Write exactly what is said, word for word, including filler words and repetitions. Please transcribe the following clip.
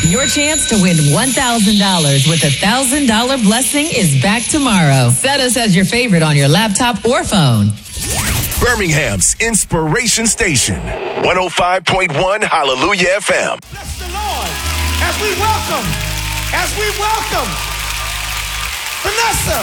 Your chance to win one thousand dollars with a one thousand dollars blessing is back tomorrow. Set us as your favorite on your laptop or phone. Birmingham's Inspiration Station, one oh five point one Hallelujah F M. Bless the Lord as we welcome, as we welcome Vanessa